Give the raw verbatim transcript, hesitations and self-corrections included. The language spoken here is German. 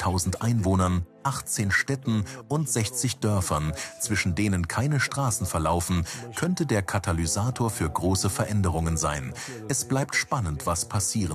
hunderttausend Einwohnern, achtzehn Städten und sechzig Dörfern, zwischen denen keine Straßen verlaufen, könnte der Katalysator für große Veränderungen sein. Es bleibt spannend, was passieren